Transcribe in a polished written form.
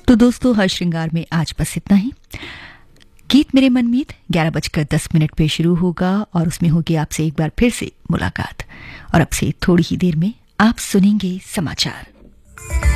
तो दोस्तों, हर श्रृंगार में आज बस इतना ही। गीत मेरे मनमीत 11:10 पे शुरू होगा और उसमें होगी आपसे एक बार फिर से मुलाकात। और अब से थोड़ी ही देर में आप सुनेंगे समाचार।